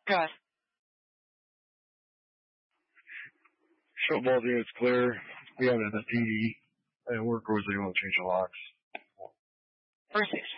Good. Football unit's clear. We have it at the PD. And work orders, they won't change the locks. 4-6.